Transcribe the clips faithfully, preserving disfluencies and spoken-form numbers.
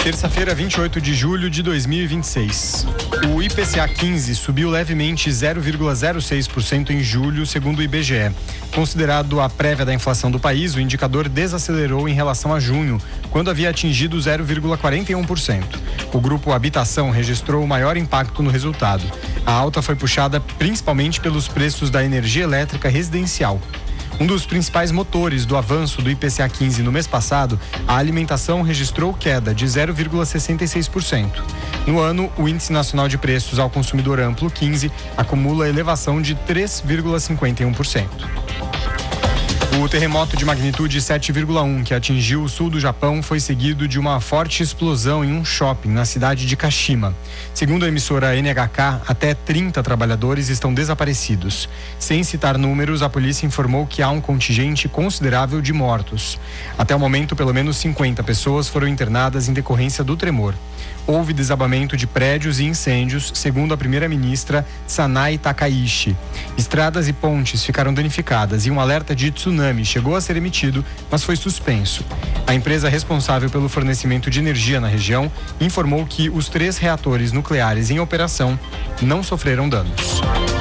Terça-feira, vinte e oito de julho de dois mil e vinte e seis. O I P C A quinze subiu levemente zero vírgula zero seis por cento em julho, segundo o I B G E. Considerado a prévia da inflação do país, o indicador desacelerou em relação a junho, quando havia atingido zero vírgula quarenta e um por cento. O grupo Habitação registrou o maior impacto no resultado. A alta foi puxada principalmente pelos preços da energia elétrica residencial. Um dos principais motores do avanço do I P C A quinze no mês passado, a alimentação registrou queda de zero vírgula sessenta e seis por cento. No ano, o Índice Nacional de Preços ao Consumidor Amplo quinze acumula elevação de três vírgula cinquenta e um por cento. O terremoto de magnitude sete vírgula um que atingiu o sul do Japão foi seguido de uma forte explosão em um shopping na cidade de Kashima. Segundo a emissora N H K, até trinta trabalhadores estão desaparecidos. Sem citar números, a polícia informou que há um contingente considerável de mortos. Até o momento, pelo menos cinquenta pessoas foram internadas em decorrência do tremor. Houve desabamento de prédios e incêndios, segundo a primeira-ministra Sanae Takaishi. Estradas e pontes ficaram danificadas e um alerta de tsunami chegou a ser emitido, mas foi suspenso. A empresa responsável pelo fornecimento de energia na região informou que os três reatores nucleares em operação não sofreram danos.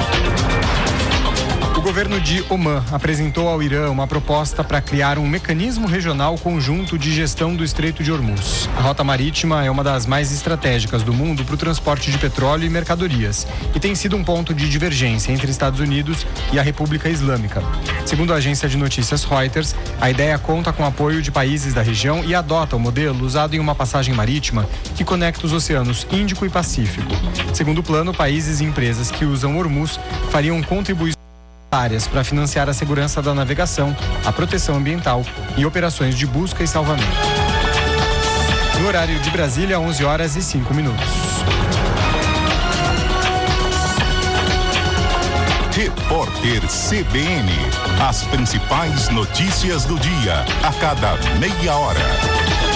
O governo de Omã apresentou ao Irã uma proposta para criar um mecanismo regional conjunto de gestão do Estreito de Hormuz. A rota marítima é uma das mais estratégicas do mundo para o transporte de petróleo e mercadorias e tem sido um ponto de divergência entre Estados Unidos e a República Islâmica. Segundo a agência de notícias Reuters, a ideia conta com apoio de países da região e adota o modelo usado em uma passagem marítima que conecta os oceanos Índico e Pacífico. Segundo o plano, países e empresas que usam Hormuz fariam contribuições áreas para financiar a segurança da navegação, a proteção ambiental e operações de busca e salvamento. No horário de Brasília, onze horas e cinco minutos. Repórter C B N. As principais notícias do dia, a cada meia hora.